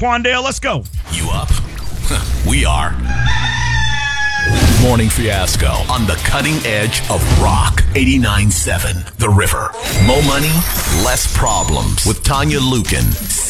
Quandale. Let's go. You up? We are. Morning Fiasco on the cutting edge of rock. 89.7 The River. Mo money, less problems with Tanya Lukin,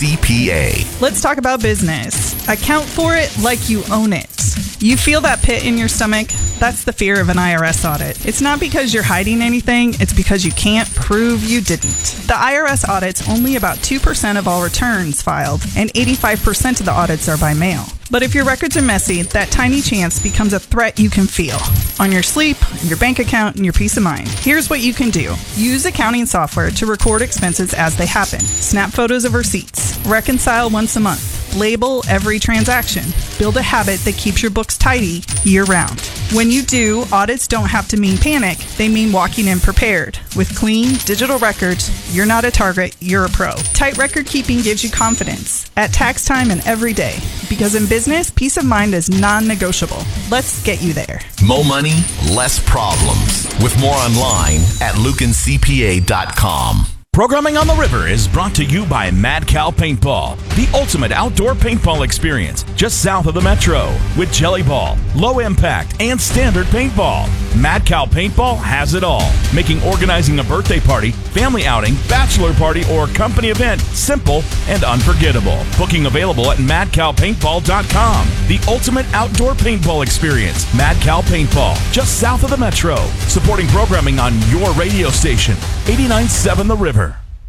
CPA. Let's talk about business. Account for it like you own it. You feel that pit in your stomach? That's the fear of an IRS audit. It's not because you're hiding anything, it's because you can't prove you didn't. The IRS audits only about 2% of all returns filed, and 85% of the audits are by mail. But if your records are messy, that tiny chance becomes a threat you can feel on your sleep, your bank account, and your peace of mind. Here's what you can do. Use accounting software to record expenses as they happen. Snap photos of receipts. Reconcile once a month. Label every transaction. Build a habit that keeps your books tidy year-round. When you do, audits don't have to mean panic. They mean walking in prepared. With clean, digital records, you're not a target, you're a pro. Tight record keeping gives you confidence at tax time and every day. Because in business, peace of mind is non-negotiable. Let's get you there. Mo money, less problems. With more online at lukincpa.com. Programming on the River is brought to you by Mad Cow Paintball, the ultimate outdoor paintball experience, just south of the metro, with jelly ball, low impact, and standard paintball. Mad Cow Paintball has it all, making organizing a birthday party, family outing, bachelor party, or company event simple and unforgettable. Booking available at madcowpaintball.com. The ultimate outdoor paintball experience, Mad Cow Paintball, just south of the metro, supporting programming on your radio station, 89.7 The River.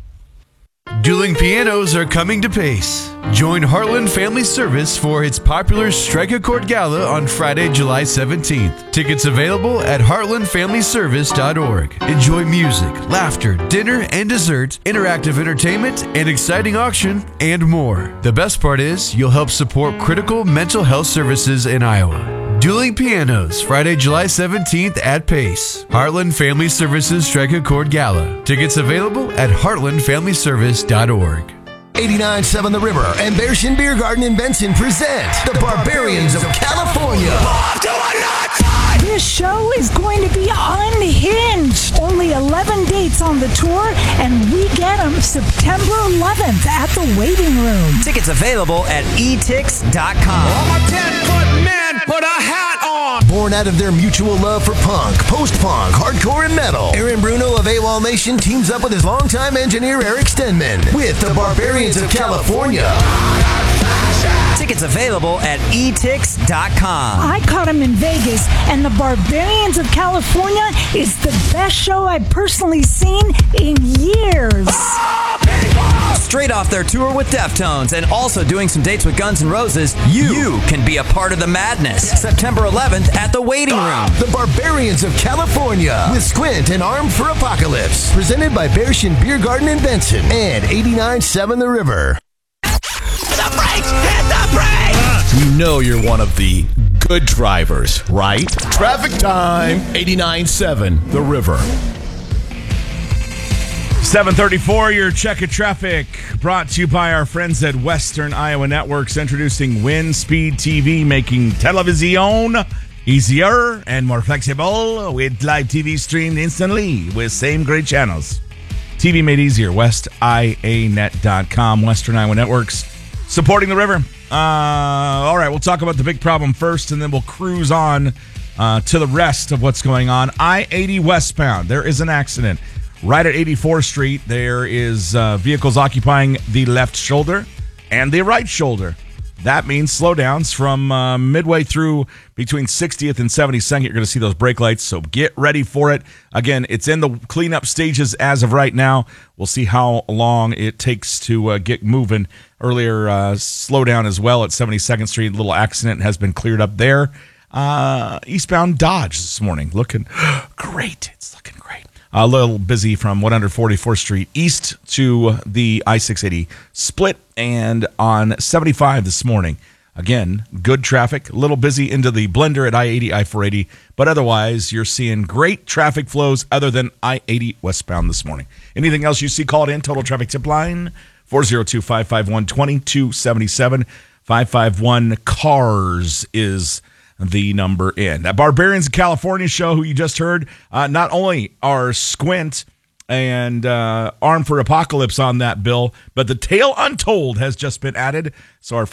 Dueling Pianos are coming to Pace. Join Heartland Family Service for its popular Strike a Chord Gala on Friday, July 17th. Tickets available at heartlandfamilyservice.org. Enjoy music, laughter, dinner and dessert, interactive entertainment, an exciting auction, and more. The best part is you'll help support critical mental health services in Iowa. Dueling Pianos, Friday, July 17th at Pace. Heartland Family Services Strike a Chord Gala. Tickets available at heartlandfamilyservice.org. 89.7 The River and Bearshin Beer Garden in Benson present the Barbarians of California. This show is going to be unhinged. Only 11 dates on the tour, and we get them September 11th at the Waiting Room. Tickets available at etix.com. I'm a 10-foot man, put a hat on. Born out of their mutual love for punk, post-punk, hardcore, and metal, Aaron Bruno of AWOL Nation teams up with his longtime engineer Eric Stenman with the Barbarians of California. Tickets available at etix.com. I caught him in Vegas, and the Barbarians of California is the best show I've personally seen in years. Straight off their tour with Deftones and also doing some dates with Guns N' Roses, you can be a part of the madness. September 11th at the Waiting Room. The Barbarians of California with Squint and Armed for Apocalypse. Presented by Bearshin Beer Garden in Benson and 89.7 The River. You know you're one of the good drivers, right? Traffic time, 89.7 The River. 734, your check of traffic, brought to you by our friends at Western Iowa Networks, introducing WinSpeed TV, making television easier and more flexible with live TV streamed instantly with same great channels. TV made easier, westianet.com, Western Iowa Networks, supporting the river. All right, we'll talk about the big problem first, and then we'll cruise on to the rest of what's going on. I-80 westbound, there is an accident. Right at 84th Street, there is vehicles occupying the left shoulder and the right shoulder. That means slowdowns from midway through between 60th and 72nd. You're going to see those brake lights, so get ready for it. Again, it's in the cleanup stages as of right now. We'll see how long it takes to get moving. Earlier, slowdown as well at 72nd Street. A little accident has been cleared up there. Eastbound Dodge this morning. Looking great. It's looking great. A little busy from 144th Street east to the I-680 split, and on 75 this morning. Again, good traffic. A little busy into the blender at I-80, I-480, but otherwise you're seeing great traffic flows other than I-80 westbound this morning. Anything else you see, call it in. Total Traffic Tip Line, 402-551-2277. 551-CARS is the number in. That Barbarians of California show, who you just heard, not only are Squint and Armed for Apocalypse on that bill, but The Tale Untold has just been added. So our